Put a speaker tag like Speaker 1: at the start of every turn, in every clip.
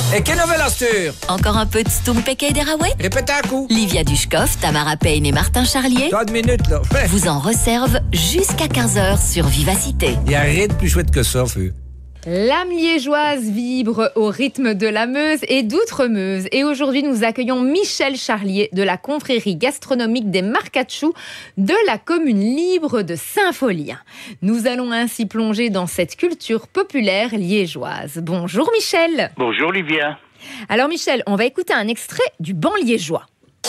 Speaker 1: Et quelle nouvelle Astur?
Speaker 2: Encore un peu de Stumpeke et Deraway?
Speaker 1: Répète un coup.
Speaker 2: Livia Dushkov, Tamara Payne et Martin Charlier
Speaker 1: 3 minutes, là. Ouais.
Speaker 2: vous en resservent jusqu'à 15h sur Vivacité.
Speaker 1: Il n'y a rien de plus chouette que ça, feu.
Speaker 3: L'âme liégeoise vibre au rythme de la Meuse et d'Outremeuse. Et aujourd'hui, nous accueillons Michel Charlier de la confrérie gastronomique des Marcatchoux de la commune libre de Saint-Folien. Nous allons ainsi plonger dans cette culture populaire liégeoise. Bonjour Michel.
Speaker 4: Bonjour Livia.
Speaker 3: Alors Michel, on va écouter un extrait du ban liégeois.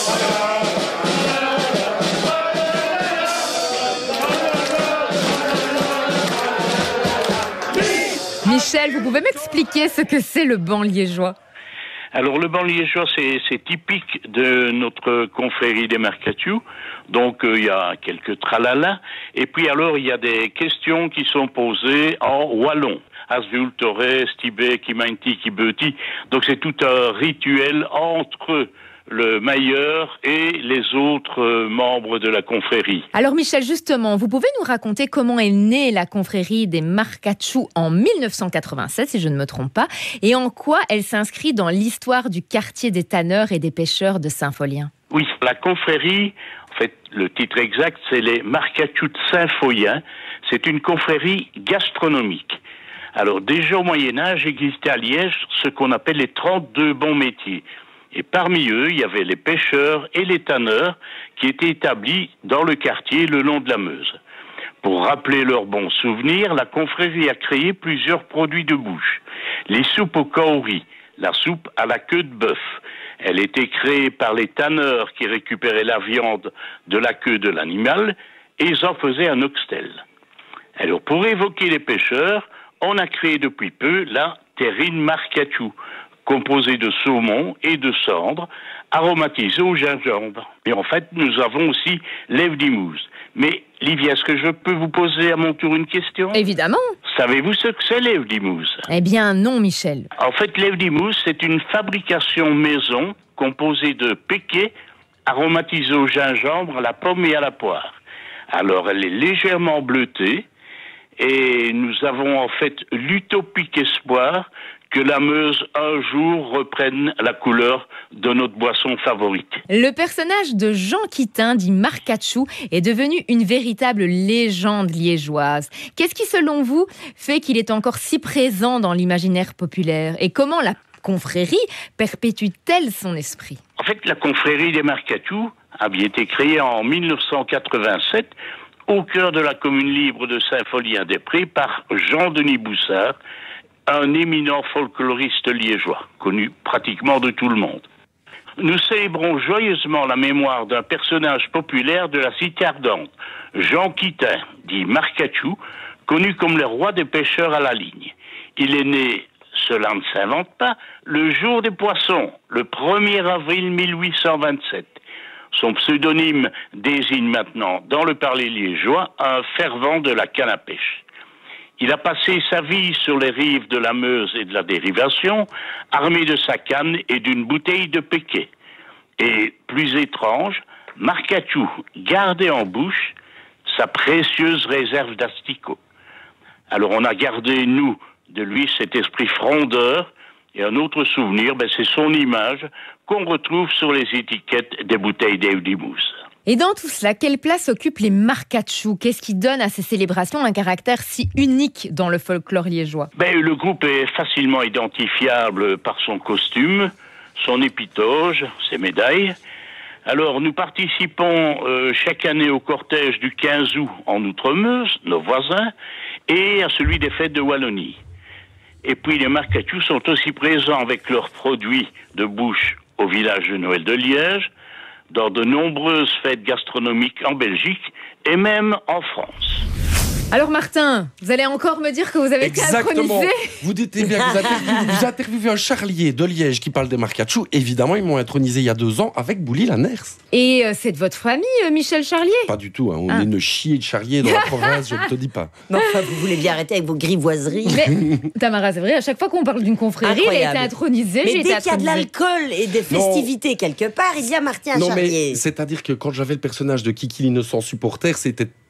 Speaker 3: Michel, vous pouvez m'expliquer ce que c'est le ban liégeois?
Speaker 4: Alors le ban liégeois, c'est typique de notre confrérie des Marcatchoux. Donc il y a quelques tralala. Et puis alors il y a des questions qui sont posées en wallon. Asvul, Torres, Tibet, Kimainti, Kibeuti. Donc c'est tout un rituel entre le mailleur et les autres membres de la confrérie.
Speaker 3: Alors Michel, justement, vous pouvez nous raconter comment est née la confrérie des Marcatchoux en 1987, si je ne me trompe pas, et en quoi elle s'inscrit dans l'histoire du quartier des tanneurs et des pêcheurs de Saint-Folien?
Speaker 4: Oui, la confrérie, en fait, le titre exact, c'est les Marcatchoux de Saint-Folien. C'est une confrérie gastronomique. Alors déjà au Moyen-Âge, existait à Liège ce qu'on appelle les 32 bons métiers. Et parmi eux, il y avait les pêcheurs et les tanneurs qui étaient établis dans le quartier le long de la Meuse. Pour rappeler leurs bons souvenirs, la confrérie a créé plusieurs produits de bouche. Les soupes au kauri, la soupe à la queue de bœuf. Elle était créée par les tanneurs qui récupéraient la viande de la queue de l'animal et ils en faisaient un oxtel. Alors pour évoquer les pêcheurs, on a créé depuis peu la terrine Marcatchoux, composée de saumon et de cendre, aromatisée au gingembre. Et en fait, nous avons aussi l'ève d'Imouze. Mais, Livia, est-ce que je peux vous poser à mon tour une question?
Speaker 3: Évidemment.
Speaker 4: Savez-vous ce que c'est l'ève d'Imouze?
Speaker 3: Eh bien non, Michel.
Speaker 4: En fait, l'ève d'Imouze, c'est une fabrication maison composée de péquets aromatisés au gingembre, à la pomme et à la poire. Alors, elle est légèrement bleutée et nous avons en fait l'utopique espoir que la Meuse, un jour, reprenne la couleur de notre boisson favorite.
Speaker 3: Le personnage de Jean Quitin, dit Marcatchoux, est devenu une véritable légende liégeoise. Qu'est-ce qui, selon vous, fait qu'il est encore si présent dans l'imaginaire populaire? Et comment la confrérie perpétue-t-elle son esprit?
Speaker 4: En fait, la confrérie des Marcatchoux a bien été créée en 1987 au cœur de la commune libre de Saint-Folien-des-Prés par Jean-Denis Boussard, un éminent folkloriste liégeois, connu pratiquement de tout le monde. Nous célébrons joyeusement la mémoire d'un personnage populaire de la cité ardente, Jean Quitin, dit Marcatchoux, connu comme le roi des pêcheurs à la ligne. Il est né, cela ne s'invente pas, le jour des poissons, le 1er avril 1827. Son pseudonyme désigne maintenant, dans le parler liégeois, un fervent de la canne à pêche. Il a passé sa vie sur les rives de la Meuse et de la dérivation, armé de sa canne et d'une bouteille de péquet. Et, plus étrange, Marcatchoux gardait en bouche sa précieuse réserve d'asticots. Alors on a gardé, nous, de lui cet esprit frondeur, et un autre souvenir, c'est son image qu'on retrouve sur les étiquettes des bouteilles d'Ève d'Imouze.
Speaker 3: Et dans tout cela, quelle place occupent les Marcatchoux? Qu'est-ce qui donne à ces célébrations un caractère si unique dans le folklore liégeois?
Speaker 4: Le groupe est facilement identifiable par son costume, son épitoge, ses médailles. Alors, nous participons chaque année au cortège du 15 août en Outremeuse, nos voisins, et à celui des fêtes de Wallonie. Et puis, les Marcatchoux sont aussi présents avec leurs produits de bouche au village de Noël de Liège, dans de nombreuses fêtes gastronomiques en Belgique et même en France.
Speaker 3: Alors Martin, vous allez encore me dire que vous avez été intronisé?
Speaker 5: Vous dites bien que vous interviewez un Charlier de Liège qui parle des Marcatchoux. Évidemment, ils m'ont intronisé il y a 2 ans avec Bouli Lanners.
Speaker 3: Et c'est de votre famille, Michel Charlier?
Speaker 5: Pas du tout, on est une chier de Charlier dans la province, je ne te dis pas.
Speaker 6: Mais enfin, vous voulez bien arrêter avec vos grivoiseries.
Speaker 3: Mais Tamara, c'est vrai, à chaque fois qu'on parle d'une confrérie, elle a été intronisée.
Speaker 6: Mais dès qu'il y a de l'alcool et des festivités quelque part, il y a Martin Charlier.
Speaker 5: Non, mais c'est-à-dire que quand j'avais le personnage de Kiki l'innocent supporter, c'était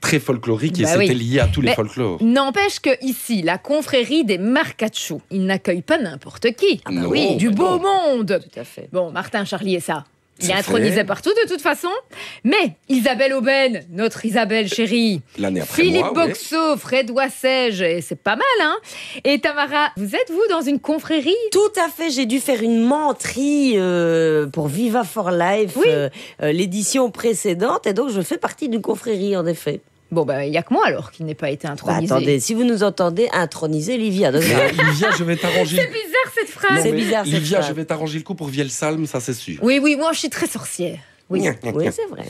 Speaker 5: très folklorique et
Speaker 3: Bah
Speaker 5: c'était
Speaker 3: oui.
Speaker 5: lié à tous les
Speaker 3: Mais
Speaker 5: folklores.
Speaker 3: N'empêche que ici, la confrérie des Marcachou, ils n'accueillent pas n'importe qui.
Speaker 6: Ah bah
Speaker 5: Non,
Speaker 6: oui,
Speaker 3: Du
Speaker 5: bah
Speaker 3: beau
Speaker 5: non.
Speaker 3: monde.
Speaker 6: Tout à fait.
Speaker 3: Bon, Martin Charlier, ça. Il est
Speaker 5: C'est
Speaker 3: intronisé
Speaker 5: fait.
Speaker 3: partout de toute façon. Mais Isabelle Aubin, notre Isabelle chérie.
Speaker 5: L'année après
Speaker 3: Philippe
Speaker 5: moi, ouais.
Speaker 3: Boxeau, Fred Wassège, et c'est pas mal, hein. Et Tamara, vous êtes, vous, dans une confrérie?
Speaker 6: Tout à fait, j'ai dû faire une menterie pour Viva for Life,
Speaker 3: Oui.
Speaker 6: l'édition précédente, et donc je fais partie d'une confrérie, en effet.
Speaker 3: Bon, il n'y a que moi, alors, qui n'ai pas été
Speaker 6: Bah,
Speaker 3: intronisé.
Speaker 6: attendez, si vous nous entendez, intronisez Livia. Donc,
Speaker 5: Livia, je vais t'arranger.
Speaker 3: C'est bizarre, cette phrase.
Speaker 6: C'est bizarre, cette
Speaker 5: Livia,
Speaker 6: phrase.
Speaker 5: je vais t'arranger le coup pour Vielsalm, ça c'est sûr.
Speaker 3: Oui, moi, je suis très sorcière. Oui.
Speaker 6: Oui, c'est vrai.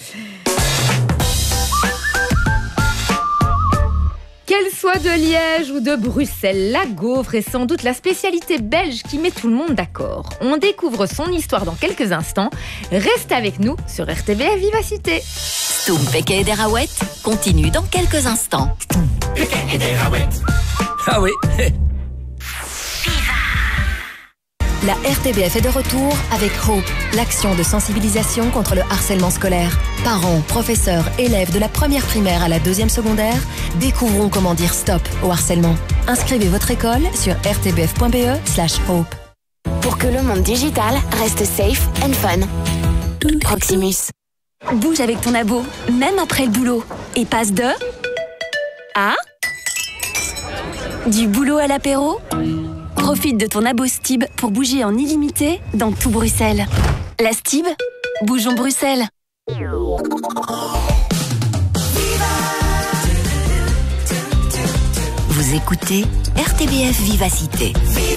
Speaker 3: Qu'elle soit de Liège ou de Bruxelles, la gaufre est sans doute la spécialité belge qui met tout le monde d'accord. On découvre son histoire dans quelques instants. Reste avec nous sur RTBF Vivacité.
Speaker 2: Stoum Pequet et des Raouettes continue dans quelques instants.
Speaker 1: Ah oui.
Speaker 7: La RTBF est de retour avec Hope, l'action de sensibilisation contre le harcèlement scolaire. Parents, professeurs, élèves de la première primaire à la deuxième secondaire, découvrons comment dire stop au harcèlement. Inscrivez votre école sur rtbf.be/hope.
Speaker 8: Pour que le monde digital reste safe and fun. Proximus.
Speaker 9: Bouge avec ton abo, même après le boulot. Et passe de... à... du boulot à l'apéro. Profite de ton abo Stib pour bouger en illimité dans tout Bruxelles. La Stib, bougeons Bruxelles.
Speaker 2: Vous écoutez RTBF Vivacité.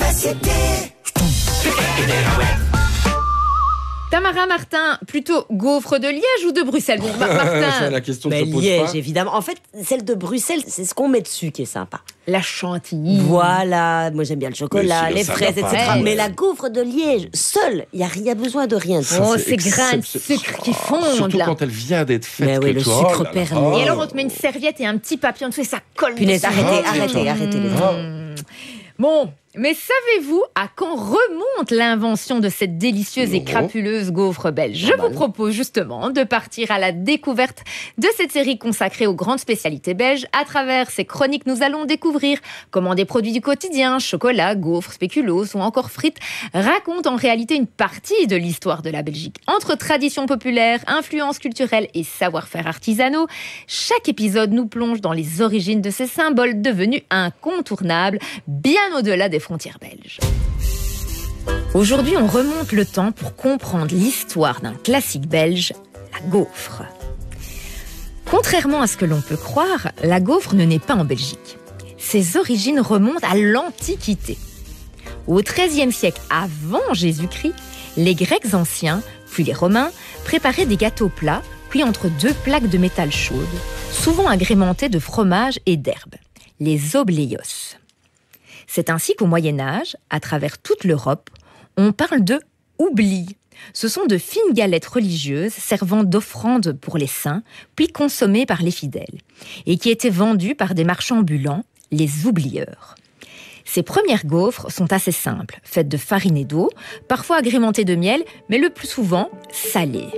Speaker 3: Tamara, Martin, plutôt gaufre de Liège ou de Bruxelles? Bon, Martin,
Speaker 5: La question
Speaker 6: Mais
Speaker 5: se pose
Speaker 6: Liège,
Speaker 5: pas.
Speaker 6: évidemment. En fait, celle de Bruxelles, c'est ce qu'on met dessus qui est sympa.
Speaker 3: la chantilly.
Speaker 6: Voilà, moi j'aime bien le chocolat,
Speaker 5: Mais si,
Speaker 6: les
Speaker 5: ça
Speaker 6: fraises,
Speaker 5: va pas.
Speaker 6: etc.
Speaker 3: Ouais.
Speaker 6: Mais la gaufre de Liège, seule, il n'y a rien besoin de rien.
Speaker 3: Oh,
Speaker 5: c'est
Speaker 3: ces grains de
Speaker 5: exceptionnel.
Speaker 3: sucre qui fondent,
Speaker 5: Surtout
Speaker 3: là.
Speaker 5: quand elle vient d'être faite.
Speaker 6: Mais oui,
Speaker 5: que
Speaker 6: le
Speaker 5: toi,
Speaker 6: sucre
Speaker 5: oh là là.
Speaker 6: perlé.
Speaker 3: Et alors, on te met une serviette et un petit papier en dessous et ça colle.
Speaker 6: Punaise,
Speaker 3: dessus.
Speaker 6: arrêtez les enfants.
Speaker 3: Bon, mais savez-vous à quand remonte l'invention de cette délicieuse et
Speaker 5: Non.
Speaker 3: crapuleuse gaufre belge? Je vous propose justement de partir à la découverte de cette série consacrée aux grandes spécialités belges. À travers ces chroniques, nous allons découvrir comment des produits du quotidien, chocolat, gaufres, spéculoos ou encore frites, racontent en réalité une partie de l'histoire de la Belgique. Entre traditions populaires, influences culturelles et savoir-faire artisanaux, chaque épisode nous plonge dans les origines de ces symboles devenus incontournables, bien au-delà des frontières belges. Aujourd'hui, on remonte le temps pour comprendre l'histoire d'un classique belge, la gaufre. Contrairement à ce que l'on peut croire, la gaufre ne naît pas en Belgique. Ses origines remontent à l'Antiquité. Au XIIIe siècle avant Jésus-Christ, les Grecs anciens, puis les Romains, préparaient des gâteaux plats cuits entre deux plaques de métal chaudes, souvent agrémentés de fromage et d'herbes, les obléios. C'est ainsi qu'au Moyen-Âge, à travers toute l'Europe, on parle de oubli. Ce sont de fines galettes religieuses servant d'offrande pour les saints, puis consommées par les fidèles, et qui étaient vendues par des marchands ambulants, les oublieurs. Ces premières gaufres sont assez simples, faites de farine et d'eau, parfois agrémentées de miel, mais le plus souvent salées.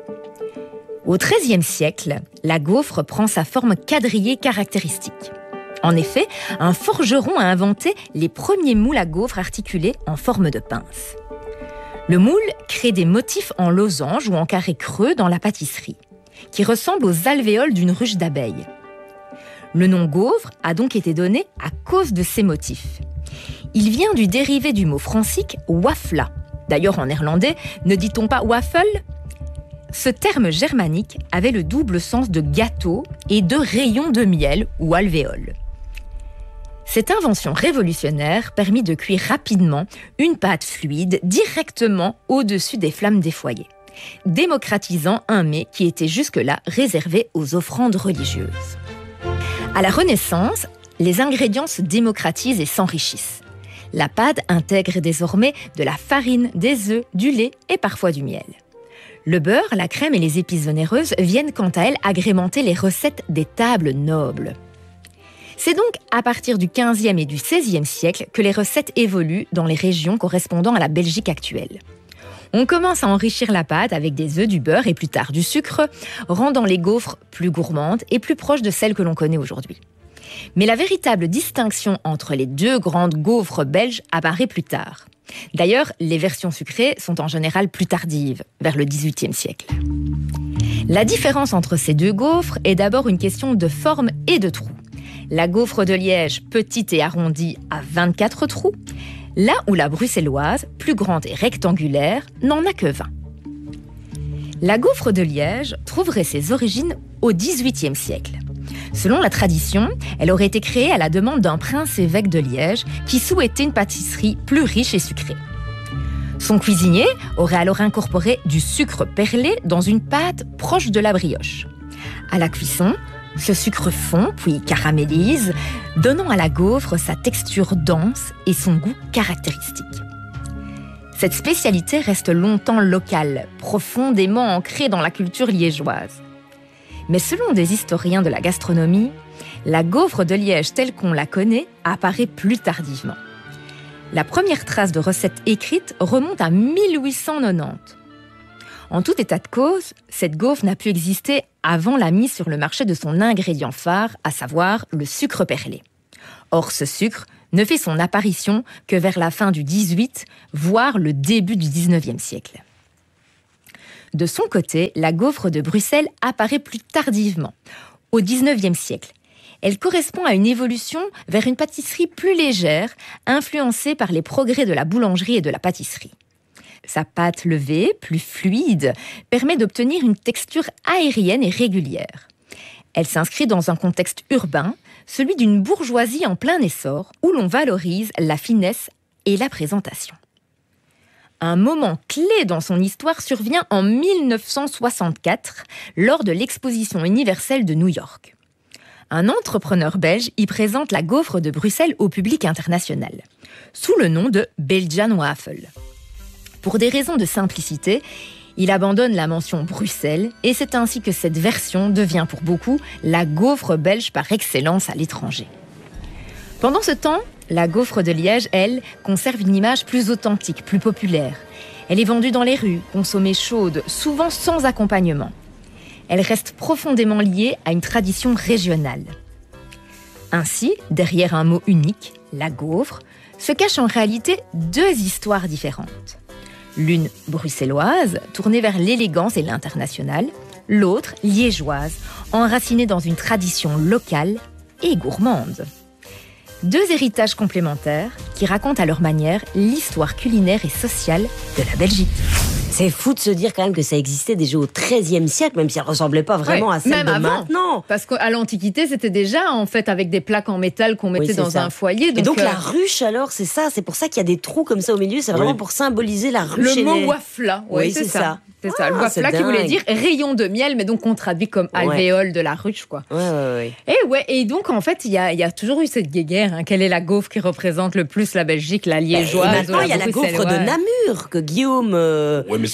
Speaker 3: Au XIIIe siècle, la gaufre prend sa forme quadrillée caractéristique. En effet, un forgeron a inventé les premiers moules à gaufres articulés en forme de pince. Le moule crée des motifs en losange ou en carré creux dans la pâtisserie, qui ressemblent aux alvéoles d'une ruche d'abeilles. Le nom gaufre a donc été donné à cause de ces motifs. Il vient du dérivé du mot francique wafla. D'ailleurs, en néerlandais, ne dit-on pas waffle ? Ce terme germanique avait le double sens de gâteau et de rayon de miel ou alvéole. Cette invention révolutionnaire permit de cuire rapidement une pâte fluide directement au-dessus des flammes des foyers, démocratisant un mets qui était jusque-là réservé aux offrandes religieuses. À la Renaissance, les ingrédients se démocratisent et s'enrichissent. La pâte intègre désormais de la farine, des œufs, du lait et parfois du miel. Le beurre, la crème et les épices onéreuses viennent quant à elles agrémenter les recettes des tables nobles. C'est donc à partir du XVe et du XVIe siècle que les recettes évoluent dans les régions correspondant à la Belgique actuelle. On commence à enrichir la pâte avec des œufs, du beurre et plus tard du sucre, rendant les gaufres plus gourmandes et plus proches de celles que l'on connaît aujourd'hui. Mais la véritable distinction entre les deux grandes gaufres belges apparaît plus tard. D'ailleurs, les versions sucrées sont en général plus tardives, vers le XVIIIe siècle. La différence entre ces deux gaufres est d'abord une question de forme et de trous. La gaufre de Liège, petite et arrondie, a 24 trous, là où la bruxelloise, plus grande et rectangulaire, n'en a que 20. La gaufre de Liège trouverait ses origines au XVIIIe siècle. Selon la tradition, elle aurait été créée à la demande d'un prince-évêque de Liège qui souhaitait une pâtisserie plus riche et sucrée. Son cuisinier aurait alors incorporé du sucre perlé dans une pâte proche de la brioche. À la cuisson, ce sucre fond puis caramélise, donnant à la gaufre sa texture dense et son goût caractéristique. Cette spécialité reste longtemps locale, profondément ancrée dans la culture liégeoise. Mais selon des historiens de la gastronomie, la gaufre de Liège telle qu'on la connaît apparaît plus tardivement. La première trace de recette écrite remonte à 1890. En tout état de cause, cette gaufre n'a pu exister avant la mise sur le marché de son ingrédient phare, à savoir le sucre perlé. Or, ce sucre ne fait son apparition que vers la fin du XVIII, voire le début du XIXe siècle. De son côté, la gaufre de Bruxelles apparaît plus tardivement, au XIXe siècle. Elle correspond à une évolution vers une pâtisserie plus légère, influencée par les progrès de la boulangerie et de la pâtisserie. Sa pâte levée, plus fluide, permet d'obtenir une texture aérienne et régulière. Elle s'inscrit dans un contexte urbain, celui d'une bourgeoisie en plein essor, où l'on valorise la finesse et la présentation. Un moment clé dans son histoire survient en 1964, lors de l'exposition universelle de New York. Un entrepreneur belge y présente la gaufre de Bruxelles au public international, sous le nom de Belgian Waffle. Pour des raisons de simplicité, il abandonne la mention Bruxelles et c'est ainsi que cette version devient pour beaucoup la gaufre belge par excellence à l'étranger. Pendant ce temps, la gaufre de Liège, elle, conserve une image plus authentique, plus populaire. Elle est vendue dans les rues, consommée chaude, souvent sans accompagnement. Elle reste profondément liée à une tradition régionale. Ainsi, derrière un mot unique, la gaufre, se cachent en réalité deux histoires différentes. L'une bruxelloise, tournée vers l'élégance et l'international, l'autre liégeoise, enracinée dans une tradition locale et gourmande. Deux héritages complémentaires qui racontent à leur manière l'histoire culinaire et sociale de la Belgique.
Speaker 6: C'est fou de se dire quand même que ça existait déjà au XIIIe siècle, même si elle ne ressemblait pas vraiment à celle
Speaker 3: même
Speaker 6: de
Speaker 3: avant,
Speaker 6: maintenant.
Speaker 3: Parce qu'à l'Antiquité, c'était déjà en fait avec des plaques en métal qu'on mettait dans un foyer.
Speaker 6: Et donc la ruche alors, c'est ça, c'est pour ça qu'il y a des trous comme ça au milieu, c'est vraiment pour symboliser la ruche.
Speaker 3: Le mot wafla,
Speaker 6: oui, c'est ça.
Speaker 3: C'est ça, le wafla qui voulait dire rayon de miel, mais donc on traduit comme alvéole de la ruche, quoi. Et donc en fait, il y a toujours eu cette guéguerre. Hein. Quelle est la gaufre qui représente le plus la Belgique, la liégeoise?
Speaker 6: Et maintenant, il y a la gaufre de Namur que Guillaume
Speaker 5: mais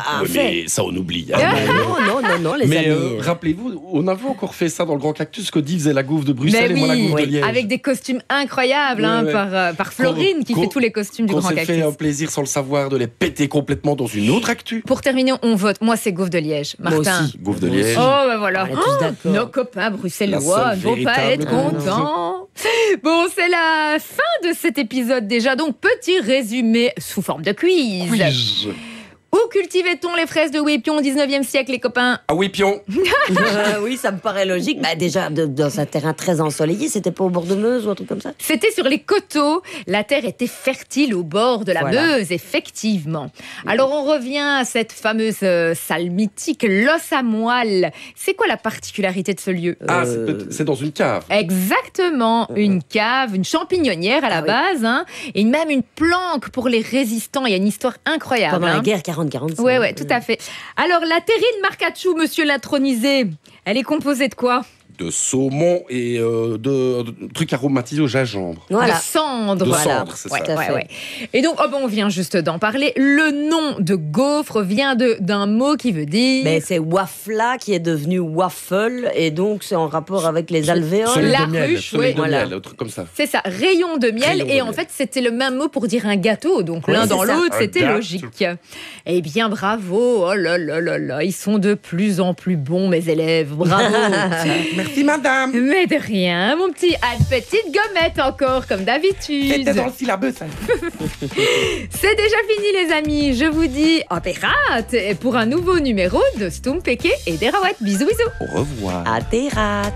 Speaker 5: ça on oublie.
Speaker 6: Non, les amis.
Speaker 5: Rappelez-vous, on avait encore fait ça dans le Grand Cactus, que Div faisait la gaufre de Bruxelles et moi la gaufre de Liège.
Speaker 3: Avec des costumes incroyables par Florine qui fait tous les costumes du Grand Cactus.
Speaker 5: On s'est fait un plaisir sans le savoir de les péter complètement dans une autre actu.
Speaker 3: Pour terminer, on vote. Moi, c'est gaufre de Liège. Martin.
Speaker 5: Moi aussi, gaufre de Liège.
Speaker 3: Oh, ben voilà. Nos copains bruxellois ne vont pas être contents. Bon, c'est la fin de cet épisode déjà. Donc, petit résumé sous forme de quiz. Où cultivait-on les fraises de Wépion au 19e siècle, les copains?
Speaker 5: À Wépion.
Speaker 6: Oui, ça me paraît logique. Déjà, dans un terrain très ensoleillé, c'était pas au bord de Meuse ou un truc comme ça?
Speaker 3: C'était sur les coteaux. La terre était fertile au bord de la Meuse, effectivement. Alors, on revient à cette fameuse salle mythique, l'os à moelle. C'est quoi la particularité de ce lieu?
Speaker 5: C'est dans une cave.
Speaker 3: Exactement. Une cave, une champignonnière à la base, hein, et même une planque pour les résistants. Il y a une histoire incroyable.
Speaker 6: Pendant la guerre 40-45.
Speaker 3: Oui, tout à fait. Alors, la terrine Marcachou, monsieur l'intronisé, elle est composée de quoi?
Speaker 5: de saumon et de trucs aromatisés au gingembre.
Speaker 6: Voilà.
Speaker 3: De cendre.
Speaker 5: De
Speaker 3: Voilà.
Speaker 5: cendre, c'est
Speaker 3: Ouais,
Speaker 5: ça.
Speaker 3: ouais, ouais. Et donc, on vient juste d'en parler. Le nom de gaufre vient d'un mot qui veut dire...
Speaker 6: Mais c'est wafla qui est devenu waffle et donc c'est en rapport avec les alvéoles.
Speaker 5: Soleil
Speaker 3: La
Speaker 5: de miel,
Speaker 3: ruche,
Speaker 5: soleil
Speaker 3: oui.
Speaker 5: de
Speaker 6: Voilà.
Speaker 5: miel, un truc comme ça.
Speaker 3: C'est ça, rayon de miel.
Speaker 5: Rayon de
Speaker 3: Et en
Speaker 5: miel.
Speaker 3: fait, c'était le même mot pour dire un gâteau. Donc
Speaker 5: Oui,
Speaker 3: l'un
Speaker 5: c'est
Speaker 3: dans
Speaker 6: ça.
Speaker 3: l'autre,
Speaker 5: Un
Speaker 3: c'était
Speaker 5: gâteau.
Speaker 3: logique. Eh bien, bravo. Oh là là là là. Ils sont de plus en plus bons, mes élèves. Bravo.
Speaker 5: Merci madame.
Speaker 3: Mais de rien, mon petit. Ah, une petite gommette encore, comme d'habitude.
Speaker 5: C'était dans le syllabus. Ça.
Speaker 3: C'est déjà fini, les amis. Je vous dis à Terrat pour un nouveau numéro de Stumpeke et des Rawat. Bisous, bisous.
Speaker 5: Au revoir.
Speaker 6: À tes rats.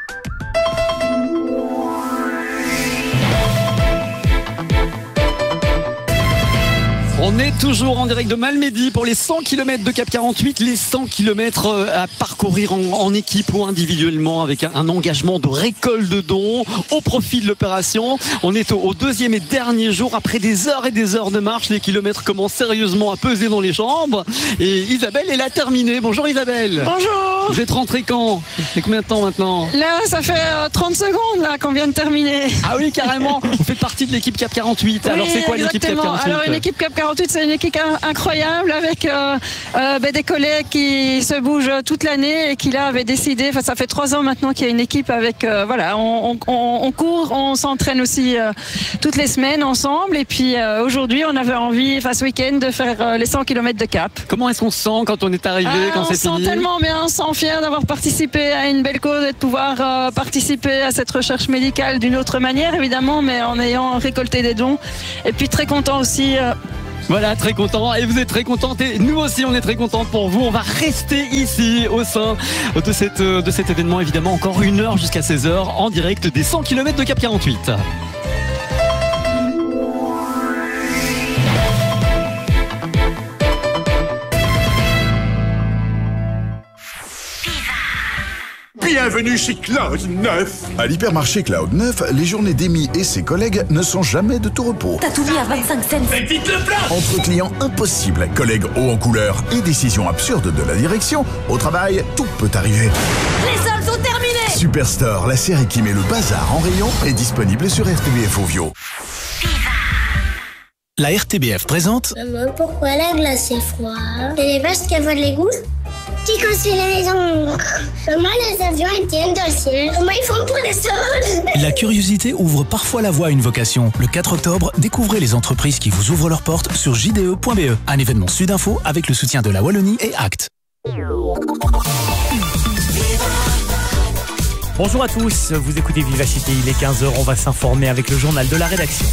Speaker 10: On est toujours en direct de Malmedy pour les 100 km de Cap 48, les 100 km à parcourir en équipe ou individuellement avec un engagement de récolte de dons au profit de l'opération. On est au deuxième et dernier jour après des heures et des heures de marche. Les kilomètres commencent sérieusement à peser dans les jambes et Isabelle, elle a terminé. Bonjour Isabelle.
Speaker 11: Bonjour.
Speaker 10: Vous êtes rentrée quand? Et combien de temps maintenant?
Speaker 11: Là, ça fait 30 secondes là qu'on vient de terminer.
Speaker 10: Ah oui, carrément. Vous faites partie de l'équipe Cap 48. Alors
Speaker 11: Oui,
Speaker 10: c'est quoi l'équipe Cap
Speaker 11: exactement.
Speaker 10: 48?
Speaker 11: Alors une équipe Cap 48, c'est une équipe incroyable avec des collègues qui se bougent toute l'année et qui là avaient décidé. Enfin, ça fait 3 ans maintenant qu'il y a une équipe avec voilà, on court, on s'entraîne aussi toutes les semaines ensemble. Et puis aujourd'hui, on avait envie, enfin ce week-end, de faire les 100 km de Cap.
Speaker 10: Comment est-ce qu'on se sent quand on est arrivé, quand c'est fini?
Speaker 11: On se sent tellement bien, on se sent fier d'avoir participé à une belle cause et de pouvoir participer à cette recherche médicale d'une autre manière, évidemment, mais en ayant récolté des dons. Et puis très content aussi.
Speaker 10: Voilà, très content. Et vous êtes très contente. Et nous aussi, on est très contents pour vous. On va rester ici au sein de cet événement. Évidemment, encore 1 heure jusqu'à 16h en direct des 100 km de Cap 48.
Speaker 12: Bienvenue chez Cloud 9.
Speaker 13: À l'hypermarché Cloud 9, les journées d'Amy et ses collègues ne sont jamais de tout repos.
Speaker 2: T'as tout mis à 25 cents.
Speaker 12: Mais dites le plan.
Speaker 13: Entre clients impossibles, collègues hauts en couleur et décisions absurdes de la direction, au travail, tout peut arriver.
Speaker 2: Les soldes sont terminés.
Speaker 13: Superstore, la série qui met le bazar en rayon, est disponible sur RTBF Ovio.
Speaker 14: La RTBF présente...
Speaker 15: Maman, pourquoi la glace est froide? C'est parce qu'elle voit de l'égout? Qui construit les maisons? Comment les avions ils tiennent dans le ciel? Comment ils font pour les sols?
Speaker 14: La curiosité ouvre parfois la voie à une vocation. Le 4 octobre, découvrez les entreprises qui vous ouvrent leurs portes sur jde.be. Un événement Sudinfo avec le soutien de la Wallonie et Act.
Speaker 16: Bonjour à tous, vous écoutez Vivacité, il est 15h, on va s'informer avec le journal de la rédaction.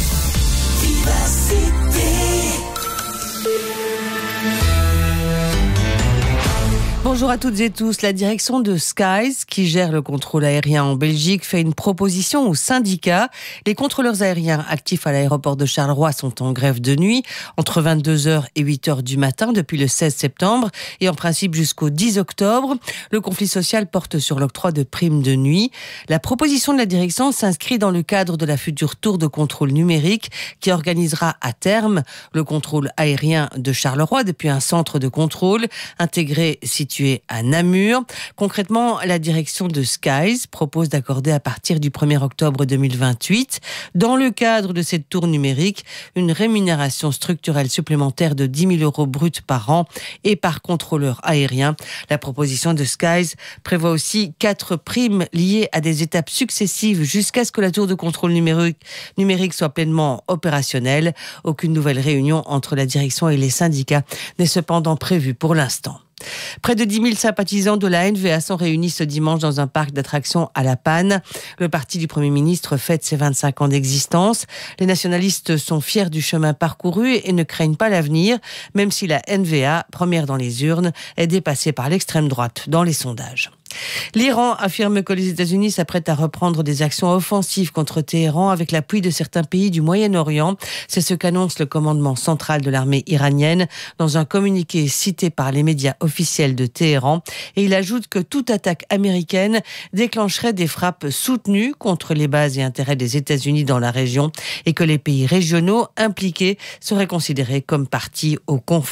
Speaker 17: Bonjour à toutes et tous. La direction de Skies, qui gère le contrôle aérien en Belgique, fait une proposition aux syndicats. Les contrôleurs aériens actifs à l'aéroport de Charleroi sont en grève de nuit entre 22h et 8h du matin depuis le 16 septembre et en principe jusqu'au 10 octobre. Le conflit social porte sur l'octroi de primes de nuit. La proposition de la direction s'inscrit dans le cadre de la future tour de contrôle numérique qui organisera à terme le contrôle aérien de Charleroi depuis un centre de contrôle intégré situé à Namur. Concrètement, la direction de Skies propose d'accorder à partir du 1er octobre 2028, dans le cadre de cette tour numérique, une rémunération structurelle supplémentaire de 10 000 € bruts par an et par contrôleur aérien. La proposition de Skies prévoit aussi 4 primes liées à des étapes successives jusqu'à ce que la tour de contrôle numérique soit pleinement opérationnelle. Aucune nouvelle réunion entre la direction et les syndicats n'est cependant prévue pour l'instant. Près de 10 000 sympathisants de la NVA sont réunis ce dimanche dans un parc d'attractions à La Panne. Le parti du Premier ministre fête ses 25 ans d'existence. Les nationalistes sont fiers du chemin parcouru et ne craignent pas l'avenir, même si la NVA, première dans les urnes, est dépassée par l'extrême droite dans les sondages. L'Iran affirme que les États-Unis s'apprêtent à reprendre des actions offensives contre Téhéran avec l'appui de certains pays du Moyen-Orient. C'est ce qu'annonce le commandement central de l'armée iranienne dans un communiqué cité par les médias officiels de Téhéran. Et il ajoute que toute attaque américaine déclencherait des frappes soutenues contre les bases et intérêts des États-Unis dans la région et que les pays régionaux impliqués seraient considérés comme partis au conflit.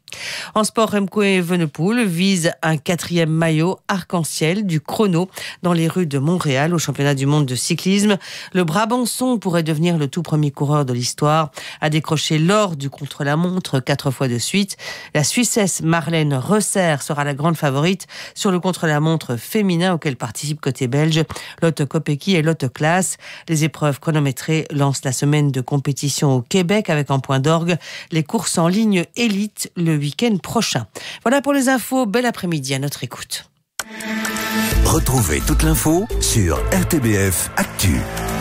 Speaker 17: En sport, Remco Evenepoel vise un 4e maillot arc-en-ciel du chrono dans les rues de Montréal au championnat du monde de cyclisme. Le Brabançon pourrait devenir le tout premier coureur de l'histoire à décrocher l'or du contre-la-montre 4 fois de suite. La Suissesse Marlène Reusser sera la grande favorite sur le contre-la-montre féminin auquel participent côté belge Lotte Kopecky et Lotte Klaas. Les épreuves chronométrées lancent la semaine de compétition au Québec avec en point d'orgue les courses en ligne élite le week-end prochain. Voilà pour les infos. Bel après-midi à notre écoute.
Speaker 18: Retrouvez toute l'info sur RTBF Actu.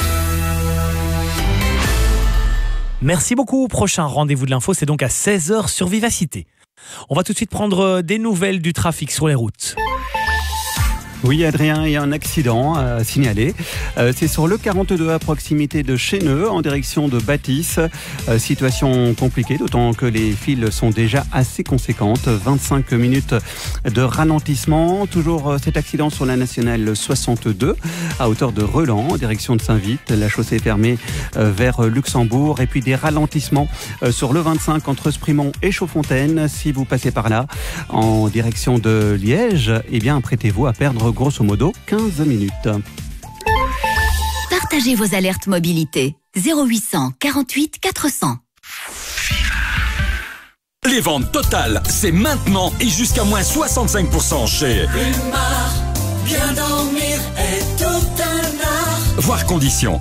Speaker 16: Merci beaucoup. Prochain rendez-vous de l'info, c'est donc à 16h sur Vivacité. On va tout de suite prendre des nouvelles du trafic sur les routes.
Speaker 10: Oui, Adrien, il y a un accident à signaler. C'est sur le 42 à proximité de Chéneux, en direction de Bâtisse. Situation compliquée, d'autant que les files sont déjà assez conséquentes. 25 minutes de ralentissement. Toujours cet accident sur la nationale 62, à hauteur de Relan, en direction de Saint-Vite. La chaussée est fermée vers Luxembourg. Et puis des ralentissements sur le 25 entre Sprimont et Chaudfontaine. Si vous passez par là, en direction de Liège, eh bien, apprêtez-vous à perdre grosso modo 15 minutes.
Speaker 2: Partagez vos alertes mobilité. 0800 48 400.
Speaker 19: Les ventes totales, c'est maintenant et jusqu'à moins 65% chez
Speaker 12: Rumar, bien dormir est tout un art.
Speaker 19: Voir conditions.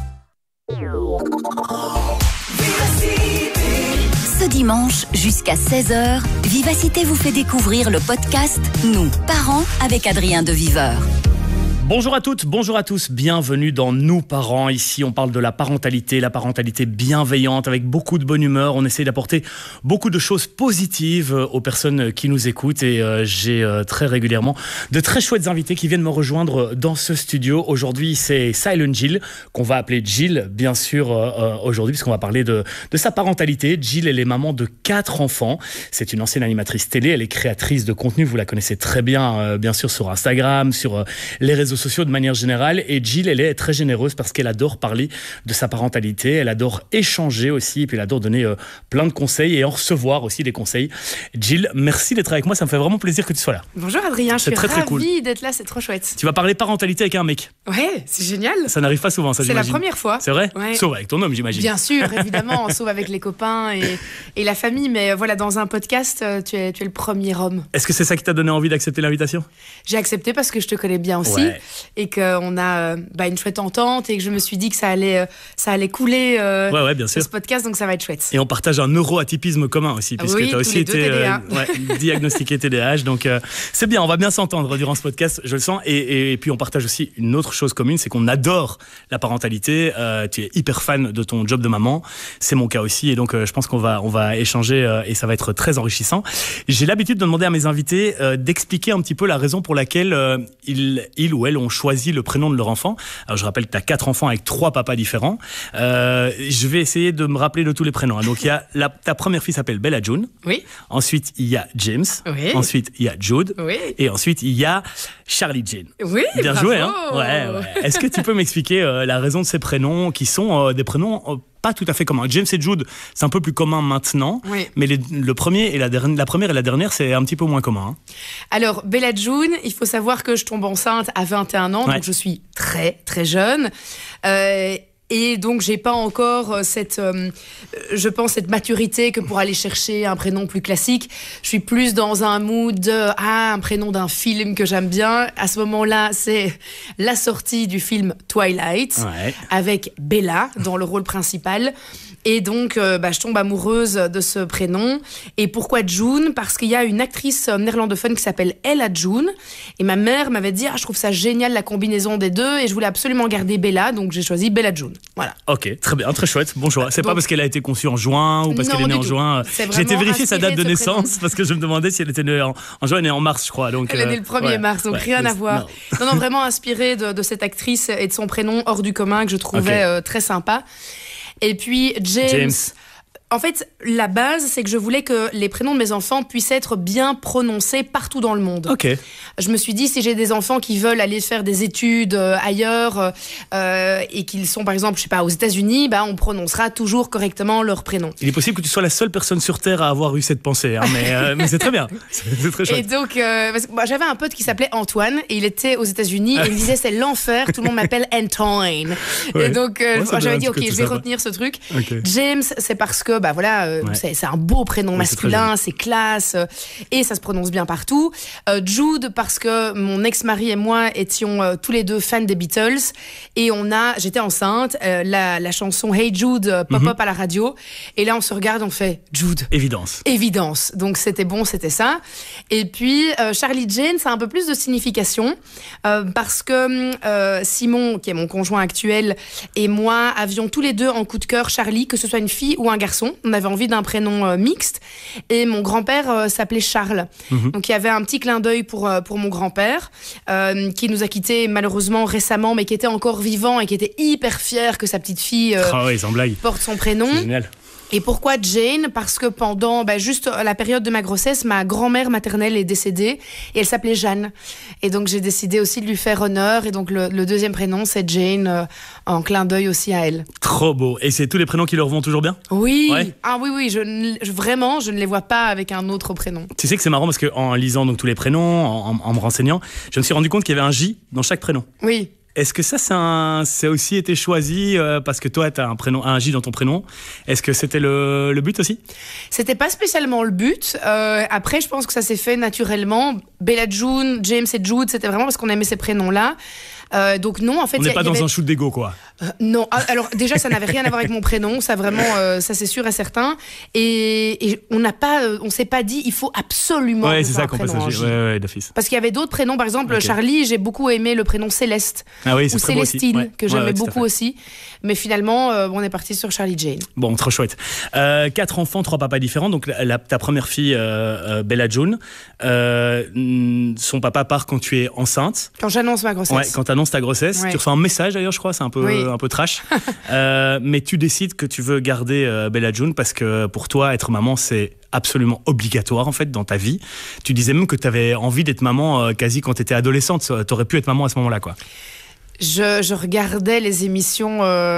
Speaker 2: Ce dimanche, jusqu'à 16h, Vivacité vous fait découvrir le podcast Nous, parents, avec Adrien de Viveur.
Speaker 20: Bonjour à toutes, bonjour à tous, bienvenue dans Nous Parents. Ici, on parle de la parentalité bienveillante avec beaucoup de bonne humeur. On essaie d'apporter beaucoup de choses positives aux personnes qui nous écoutent et j'ai très régulièrement de très chouettes invités qui viennent me rejoindre dans ce studio. Aujourd'hui, c'est Silent Jill, qu'on va appeler Jill, bien sûr, aujourd'hui, puisqu'on va parler de sa parentalité. Jill, elle est maman de 4 enfants. C'est une ancienne animatrice télé, elle est créatrice de contenu, vous la connaissez très bien, bien sûr, sur Instagram, sur les réseaux sociaux de manière générale. Et Jill, elle est très généreuse parce qu'elle adore parler de sa parentalité, elle adore échanger aussi, et puis elle adore donner plein de conseils et en recevoir aussi des conseils. Jill, merci d'être avec moi, ça me fait vraiment plaisir que tu sois là.
Speaker 21: Bonjour Adrien, je suis
Speaker 20: très,
Speaker 21: ravie
Speaker 20: cool.
Speaker 21: d'être là, c'est trop chouette.
Speaker 20: Tu vas parler parentalité avec un mec.
Speaker 21: Ouais, c'est génial.
Speaker 20: Ça n'arrive pas souvent, ça,
Speaker 21: c'est
Speaker 20: j'imagine.
Speaker 21: la première fois.
Speaker 20: C'est vrai?
Speaker 21: Ouais.
Speaker 20: Sauf avec ton homme, j'imagine.
Speaker 21: Bien sûr, évidemment, sauf avec les copains et la famille, mais voilà, dans un podcast, tu es le premier homme.
Speaker 20: Est-ce que c'est ça qui t'a donné envie d'accepter l'invitation?
Speaker 21: J'ai accepté parce que je te connais bien aussi,
Speaker 20: ouais.
Speaker 21: Et qu'on a une chouette entente et que je me suis dit que ça allait couler
Speaker 20: ouais, bien sûr.
Speaker 21: ce podcast, donc ça va être chouette.
Speaker 20: Et on partage un neuroatypisme commun aussi, puisque
Speaker 21: oui,
Speaker 20: tu as aussi été diagnostiqué TDAH, donc c'est bien, on va bien s'entendre durant ce podcast, je le sens, et puis on partage aussi une autre chose commune, c'est qu'on adore la parentalité. Tu es hyper fan de ton job de maman, c'est mon cas aussi, et donc je pense qu'on va échanger et ça va être très enrichissant. J'ai l'habitude de demander à mes invités d'expliquer un petit peu la raison pour laquelle ils ou elles ont choisi le prénom de leur enfant. Alors je rappelle que tu as 4 enfants avec 3 papas différents. Je vais essayer de me rappeler de tous les prénoms. Donc il y a ta première fille s'appelle Bella June.
Speaker 21: Oui.
Speaker 20: Ensuite il y a James.
Speaker 21: Oui.
Speaker 20: Ensuite il y a Jude.
Speaker 21: Oui.
Speaker 20: Et ensuite il y a Charlie Jane.
Speaker 21: Oui.
Speaker 20: Bien
Speaker 21: bravo.
Speaker 20: joué, hein. Ouais. Est-ce que tu peux m'expliquer la raison de ces prénoms qui sont des prénoms pas tout à fait communs? James et Jude, c'est un peu plus commun maintenant,
Speaker 21: oui.
Speaker 20: Mais le premier et la première et la dernière, c'est un petit peu moins commun. Hein.
Speaker 21: Alors, Bella June, il faut savoir que je tombe enceinte à 21 ans, donc je suis très, très jeune. Et donc, j'ai pas encore cette maturité que pour aller chercher un prénom plus classique. Je suis plus dans un mood un prénom d'un film que j'aime bien. À ce moment-là, c'est la sortie du film Twilight, avec Bella dans le rôle principal. Et donc, je tombe amoureuse de ce prénom. Et pourquoi June? Parce qu'il y a une actrice néerlandophone qui s'appelle Ella June. Et ma mère m'avait dit, je trouve ça génial la combinaison des deux. Et je voulais absolument garder Bella, donc j'ai choisi Bella June. Voilà.
Speaker 20: Ok, très bien, très chouette, bon choix. C'est donc, pas parce qu'elle a été conçue en juin ou parce qu'elle est née en juin. J'ai été vérifier sa date de naissance parce que je me demandais si elle était née en juin. Elle est née en mars, je crois. Donc,
Speaker 21: elle est née le 1er mars, donc rien à voir. Non, vraiment inspirée de cette actrice et de son prénom hors du commun que je trouvais très sympa. Et puis James. En fait, la base, c'est que je voulais que les prénoms de mes enfants puissent être bien prononcés partout dans le monde.
Speaker 20: Ok.
Speaker 21: Je me suis dit, si j'ai des enfants qui veulent aller faire des études ailleurs et qu'ils sont, par exemple, je sais pas, aux États-Unis, on prononcera toujours correctement leur prénom.
Speaker 20: Il est possible que tu sois la seule personne sur Terre à avoir eu cette pensée, hein, mais c'est très bien. C'est très chouette.
Speaker 21: Et donc, parce que, j'avais un pote qui s'appelait Antoine et il était aux États-Unis et il me disait, c'est l'enfer, tout le monde m'appelle Antoine.
Speaker 20: Ouais.
Speaker 21: Et donc, j'avais dit, ok, je vais retenir ce truc. Okay. James, c'est parce que, c'est un beau prénom masculin, c'est classe et ça se prononce bien partout. Jude, parce que mon ex-mari et moi étions tous les deux fans des Beatles et j'étais enceinte, la chanson Hey Jude pop-up à la radio et là on se regarde, on fait Jude. Évidence. Donc c'était bon, c'était ça. Et puis Charlie Jane, ça a un peu plus de signification parce que Simon, qui est mon conjoint actuel, et moi avions tous les deux en coup de cœur Charlie, que ce soit une fille ou un garçon. On avait envie d'un prénom mixte et mon grand-père s'appelait Charles. Donc il y avait un petit clin d'œil pour mon grand-père qui nous a quittés malheureusement récemment, mais qui était encore vivant et qui était hyper fier que sa petite fille porte son prénom.
Speaker 20: C'est génial.
Speaker 21: Et pourquoi Jane ? Parce que pendant juste la période de ma grossesse, ma grand-mère maternelle est décédée et elle s'appelait Jeanne. Et donc j'ai décidé aussi de lui faire honneur. Et donc le deuxième prénom, c'est Jane, en clin d'œil aussi à elle.
Speaker 20: Trop beau. Et c'est tous les prénoms qui leur vont toujours bien ?
Speaker 21: Oui.
Speaker 20: Ouais.
Speaker 21: Ah oui. Vraiment, je ne les vois pas avec un autre prénom.
Speaker 20: Tu sais que c'est marrant parce qu'en lisant donc tous les prénoms, en me renseignant, je me suis rendu compte qu'il y avait un J dans chaque prénom.
Speaker 21: Oui.
Speaker 20: Est-ce que ça a aussi été choisi parce que toi, tu as un J dans ton prénom ? Est-ce que c'était le but aussi ?
Speaker 21: C'était pas spécialement le but. Après, je pense que ça s'est fait naturellement. Bella June, James et Jude, c'était vraiment parce qu'on aimait ces prénoms-là. Donc non, en fait...
Speaker 20: On n'est pas dans un shoot d'ego, quoi.
Speaker 21: Non, alors déjà, ça n'avait rien à voir avec mon prénom. Ça vraiment, ça c'est sûr et certain. Et on s'est pas dit, il faut absolument...
Speaker 20: Ouais, c'est ça qu'on passe d'office.
Speaker 21: Parce qu'il y avait d'autres prénoms, par exemple, Charlie, j'ai beaucoup aimé le prénom Céleste.
Speaker 20: Ah oui, c'est
Speaker 21: ou
Speaker 20: très beau
Speaker 21: Célestine,
Speaker 20: aussi.
Speaker 21: que j'aimais beaucoup aussi. Mais finalement, on est parti sur Charlie Jane.
Speaker 20: Bon, trop chouette. 4 enfants, 3 papas différents. Donc ta première fille, Bella June, son papa part quand tu es enceinte.
Speaker 21: Quand j'annonce ma grossesse.
Speaker 20: Ouais, quand tu annonces ta grossesse. Ouais. Tu reçois un message d'ailleurs, je crois, c'est un peu trash. Mais tu décides que tu veux garder Bella June parce que pour toi, être maman, c'est absolument obligatoire en fait dans ta vie. Tu disais même que tu avais envie d'être maman quasi quand tu étais adolescente. Tu aurais pu être maman à ce moment-là, quoi.
Speaker 21: Je regardais les émissions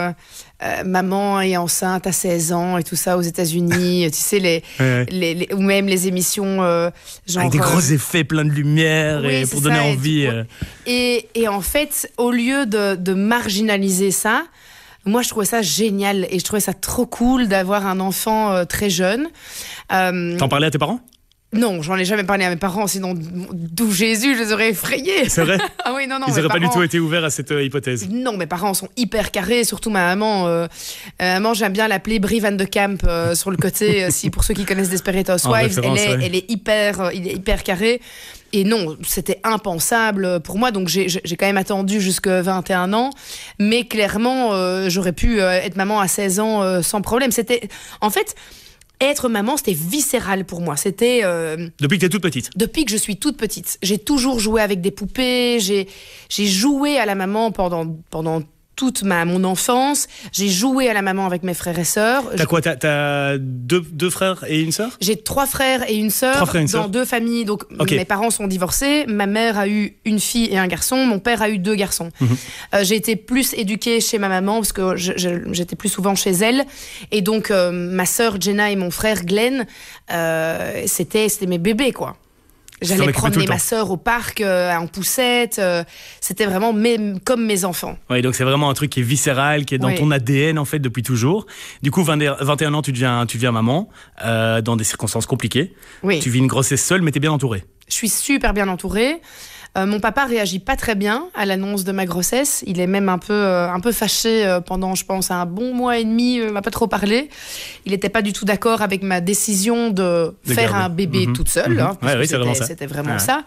Speaker 21: Maman est enceinte à 16 ans et tout ça aux États-Unis, tu sais, ou même les émissions genre.
Speaker 20: Avec des gros effets, plein de lumière pour donner envie.
Speaker 21: Et en fait, au lieu de marginaliser ça, moi je trouvais ça génial et je trouvais ça trop cool d'avoir un enfant très jeune.
Speaker 20: T'en parlais à tes parents ?
Speaker 21: Non, j'en ai jamais parlé à mes parents, sinon d'où Jésus, je les aurais effrayés.
Speaker 20: C'est vrai ?
Speaker 21: Ah oui, non.
Speaker 20: Ils n'auraient pas du tout été ouverts à cette hypothèse.
Speaker 21: Non, mes parents sont hyper carrés, surtout ma maman. Maman, j'aime bien l'appeler Brie Van de Camp sur le côté, pour ceux qui connaissent Desperate Housewives. Elle est hyper carrée. Et non, c'était impensable pour moi, donc j'ai quand même attendu jusqu'à 21 ans. Mais clairement, j'aurais pu être maman à 16 ans sans problème. C'était, en fait... Être maman, c'était viscéral pour moi. C'était
Speaker 20: depuis que tu es toute petite.
Speaker 21: Depuis que je suis toute petite, j'ai toujours joué avec des poupées. J'ai joué à la maman pendant toute mon enfance. J'ai joué à la maman avec mes frères et sœurs.
Speaker 20: T'as quoi ? T'as deux frères et une sœur ?
Speaker 21: J'ai 3 frères et une sœur dans 2 familles. Donc mes parents sont divorcés. Ma mère a eu une fille et un garçon. Mon père a eu 2 garçons. J'ai été plus éduquée chez ma maman parce que j'étais plus souvent chez elle. Et donc ma sœur Jenna et mon frère Glenn, c'était mes bébés, quoi. J'allais promener ma sœur au parc en poussette. C'était vraiment comme mes enfants.
Speaker 20: Oui, donc c'est vraiment un truc qui est viscéral, qui est dans ton ADN en fait depuis toujours. Du coup, 21 ans, tu deviens maman dans des circonstances compliquées. Oui. Tu vis une grossesse seule, mais t'es bien entourée.
Speaker 21: Je suis super bien entourée. Mon papa réagit pas très bien à l'annonce de ma grossesse. Il est même un peu fâché pendant, je pense, un bon mois et demi. Il m'a pas trop parlé. Il était pas du tout d'accord avec ma décision de faire un bébé toute seule. Hein, c'était vraiment ça.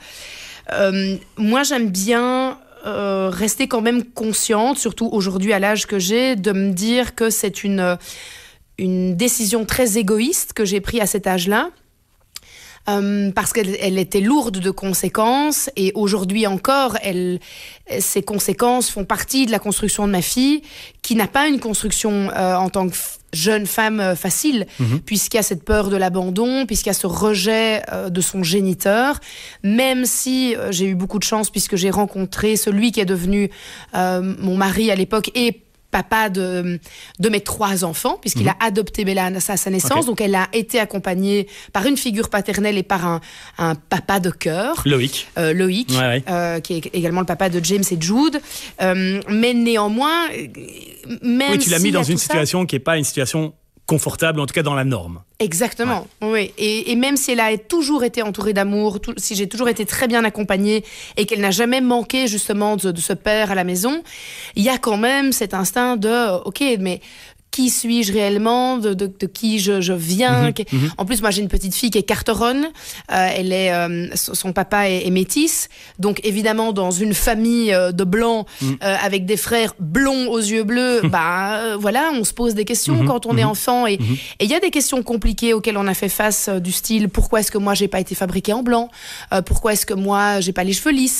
Speaker 21: Moi, j'aime bien rester quand même consciente, surtout aujourd'hui à l'âge que j'ai, de me dire que c'est une décision très égoïste que j'ai prise à cet âge-là. parce qu'elle était lourde de conséquences et aujourd'hui encore, ces conséquences font partie de la construction de ma fille qui n'a pas une construction en tant que jeune femme facile, puisqu'il y a cette peur de l'abandon, puisqu'il y a ce rejet de son géniteur, même si j'ai eu beaucoup de chance puisque j'ai rencontré celui qui est devenu mon mari à l'époque et papa de mes 3 enfants, puisqu'il a adopté Bella à sa naissance. Donc, elle a été accompagnée par une figure paternelle et par un papa de cœur.
Speaker 20: Loïc.
Speaker 21: Qui est également le papa de James et Jude. Mais néanmoins, même
Speaker 20: tu l'as mis dans une situation qui n'est pas une situation confortable, en tout cas dans la norme.
Speaker 21: Exactement, oui. Et même si elle a toujours été entourée d'amour, si j'ai toujours été très bien accompagnée et qu'elle n'a jamais manqué justement de ce père à la maison, il y a quand même cet instinct de « Ok, mais qui suis-je réellement, de qui je viens ?» En plus, moi, j'ai une petite fille qui est carteronne. Son papa est métis. Donc, évidemment, dans une famille de blancs avec des frères blonds aux yeux bleus, voilà, on se pose des questions quand on est enfant. Et il y a des questions compliquées auxquelles on a fait face du style « Pourquoi est-ce que moi, j'ai pas été fabriquée en blanc ? Pourquoi est-ce que moi, j'ai pas les cheveux lisses ?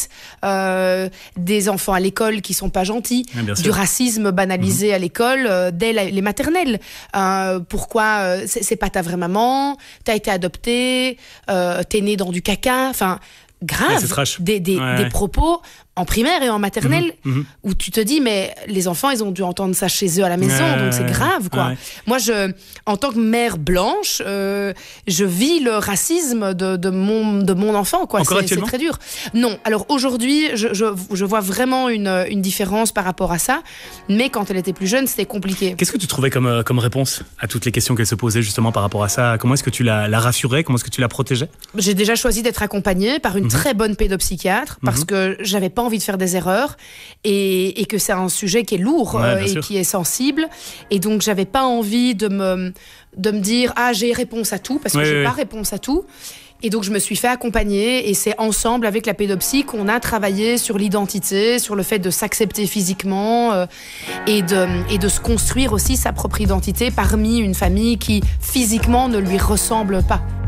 Speaker 21: Des enfants à l'école qui sont pas gentils. Du racisme banalisé à l'école dès les maternelles. Pourquoi c'est pas ta vraie maman, t'as été adoptée, t'es née dans du caca, enfin grave, des propos en primaire et en maternelle où tu te dis mais les enfants ils ont dû entendre ça chez eux à la maison, donc c'est grave quoi. Moi en tant que mère blanche je vis le racisme de mon enfant quoi. C'est très dur. Non, alors aujourd'hui je vois vraiment une différence par rapport à ça, mais quand elle était plus jeune c'était compliqué.
Speaker 20: Qu'est-ce que tu trouvais comme réponse à toutes les questions qu'elle se posait justement par rapport à ça? Comment est-ce que tu la rassurais? Comment est-ce que tu la protégeais?
Speaker 21: J'ai déjà choisi d'être accompagnée par une très bonne pédopsychiatre parce que j'avais pas envie de faire des erreurs et que c'est un sujet qui est lourd et qui est sensible, et donc j'avais pas envie de me dire j'ai réponse à tout parce que j'ai pas réponse à tout. Et donc je me suis fait accompagner et c'est ensemble avec la pédopsie qu'on a travaillé sur l'identité, sur le fait de s'accepter physiquement et de se construire aussi sa propre identité parmi une famille qui physiquement ne lui ressemble pas.